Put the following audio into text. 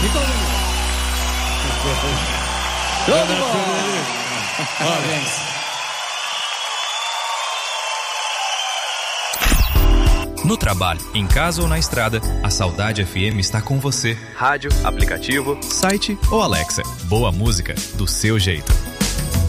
Show de bola! Parabéns. No trabalho, em casa ou na estrada, a Saudade FM está com você. Rádio, aplicativo, site ou Alexa. Boa música, do seu jeito.